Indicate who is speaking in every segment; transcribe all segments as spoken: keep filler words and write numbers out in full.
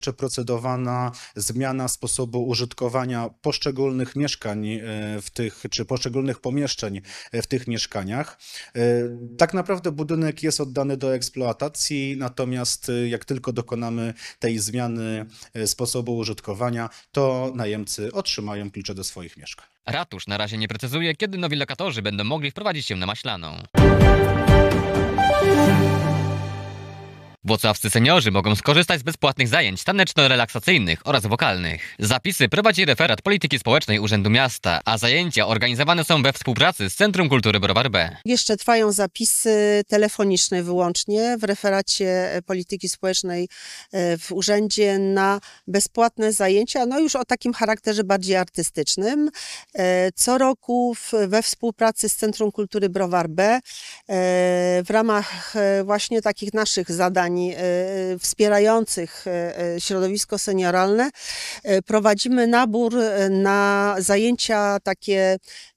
Speaker 1: czy procedowana zmiana sposobu użytkowania poszczególnych mieszkań w tych, czy poszczególnych pomieszczeń w tych mieszkaniach. Tak naprawdę budynek jest oddany do eksploatacji, natomiast jak tylko dokonamy tej zmiany sposobu użytkowania, to najemcy otrzymają klucze do swoich mieszkań.
Speaker 2: Ratusz na razie nie precyzuje, kiedy nowi lokatorzy będą mogli wprowadzić się na Maślaną. Włocławscy seniorzy mogą skorzystać z bezpłatnych zajęć taneczno-relaksacyjnych oraz wokalnych. Zapisy prowadzi referat polityki społecznej Urzędu Miasta, a zajęcia organizowane są we współpracy z Centrum Kultury Browar B.
Speaker 3: Jeszcze trwają zapisy telefoniczne wyłącznie w referacie polityki społecznej w urzędzie na bezpłatne zajęcia, no już o takim charakterze bardziej artystycznym. Co roku we współpracy z Centrum Kultury Browar B w ramach właśnie takich naszych zadań wspierających środowisko senioralne prowadzimy nabór na zajęcia takie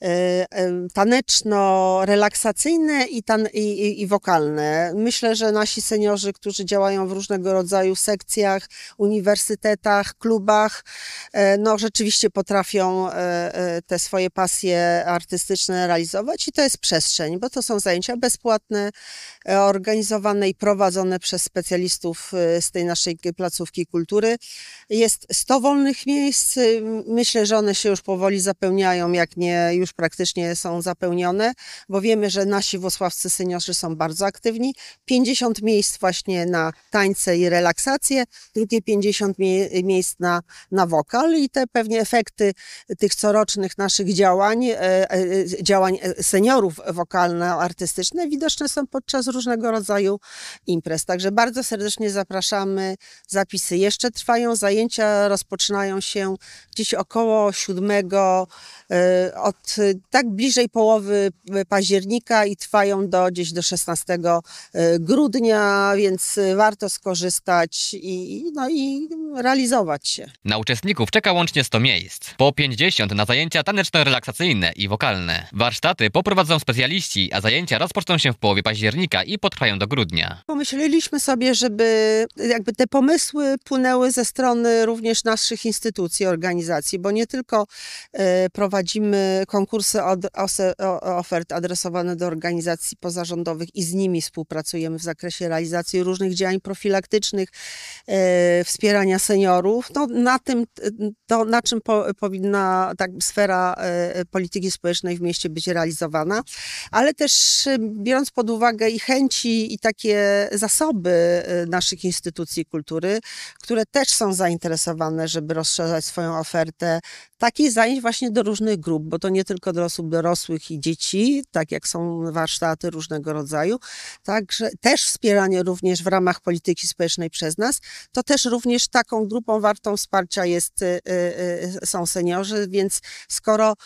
Speaker 3: taneczno-relaksacyjne i, tan i, i wokalne. Myślę, że nasi seniorzy, którzy działają w różnego rodzaju sekcjach, uniwersytetach, klubach, no rzeczywiście potrafią te swoje pasje artystyczne realizować i to jest przestrzeń, bo to są zajęcia bezpłatne, organizowane i prowadzone przez specjalistów z tej naszej placówki kultury. Jest sto wolnych miejsc. Myślę, że one się już powoli zapełniają, jak nie już praktycznie są zapełnione, bo wiemy, że nasi włocławscy seniorzy są bardzo aktywni. pięćdziesiąt miejsc właśnie na tańce i relaksacje, drugie pięćdziesiąt mie miejsc na, na wokal i te pewnie efekty tych corocznych naszych działań, działań seniorów wokalno-artystycznych widoczne są podczas różnego rodzaju imprez. Także bardzo serdecznie zapraszamy. Zapisy jeszcze trwają, zajęcia rozpoczynają się gdzieś około siódmego, od tak bliżej połowy października i trwają do gdzieś do szesnastego grudnia, więc warto skorzystać i, no i realizować się.
Speaker 2: Na uczestników czeka łącznie sto miejsc, po pięćdziesiąt na zajęcia taneczno-relaksacyjne i wokalne. Warsztaty poprowadzą specjaliści, a zajęcia rozpoczną się w połowie października i potrwają do grudnia.
Speaker 3: Pomyśleliśmy sobie, żeby jakby te pomysły płynęły ze strony również naszych instytucji, organizacji, bo nie tylko e, prowadzimy konkursy od, ose, o, ofert adresowane do organizacji pozarządowych i z nimi współpracujemy w zakresie realizacji różnych działań profilaktycznych, e, wspierania seniorów. No, na tym, to, na czym po, powinna tak, sfera e, polityki społecznej w mieście być realizowana, ale też e, biorąc pod uwagę i chęci i takie zasoby naszych instytucji kultury, które też są zainteresowane, żeby rozszerzać swoją ofertę takich zajęć właśnie do różnych grup, bo to nie tylko do osób dorosłych i dzieci, tak jak są warsztaty różnego rodzaju, także też wspieranie również w ramach polityki społecznej przez nas, to też również taką grupą wartą wsparcia jest, są seniorzy, więc skoro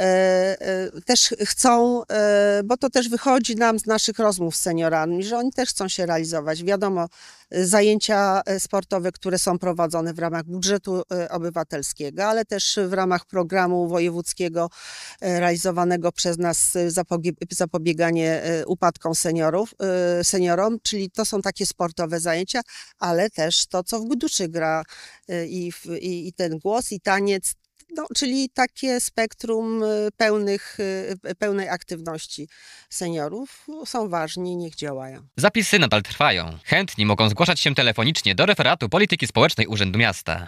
Speaker 3: też chcą, bo to też wychodzi nam z naszych rozmów z seniorami, że oni też chcą się realizować. Wiadomo, zajęcia sportowe, które są prowadzone w ramach budżetu obywatelskiego, ale też w ramach programu wojewódzkiego realizowanego przez nas zapobieganie upadkom seniorów, seniorom, czyli to są takie sportowe zajęcia, ale też to, co w duszy gra i, i, i ten głos, i taniec. No, czyli takie spektrum pełnych, pełnej aktywności seniorów są ważni, niech działają.
Speaker 2: Zapisy nadal trwają. Chętni mogą zgłaszać się telefonicznie do referatu polityki społecznej Urzędu Miasta.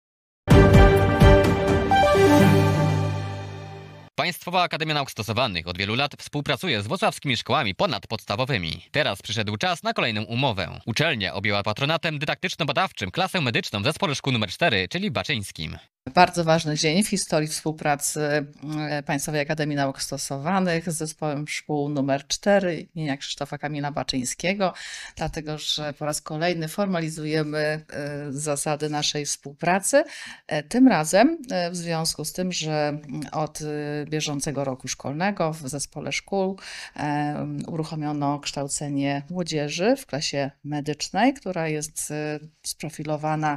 Speaker 2: Państwowa Akademia Nauk Stosowanych od wielu lat współpracuje z włocławskimi szkołami ponadpodstawowymi. Teraz przyszedł czas na kolejną umowę. Uczelnia objęła patronatem dydaktyczno-badawczym klasę medyczną w Zespole Szkół numer cztery, czyli baczyńskim.
Speaker 4: Bardzo ważny dzień w historii współpracy Państwowej Akademii Nauk Stosowanych z Zespołem Szkół numer cztery imienia Krzysztofa Kamila Baczyńskiego, dlatego że po raz kolejny formalizujemy zasady naszej współpracy. Tym razem w związku z tym, że od bieżącego roku szkolnego w Zespole Szkół uruchomiono kształcenie młodzieży w klasie medycznej, która jest sprofilowana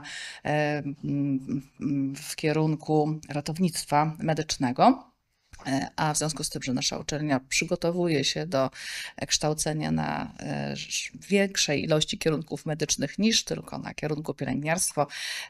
Speaker 4: w kierunku ratownictwa medycznego. A w związku z tym, że nasza uczelnia przygotowuje się do kształcenia na większej ilości kierunków medycznych niż tylko na kierunku pielęgniarstwo,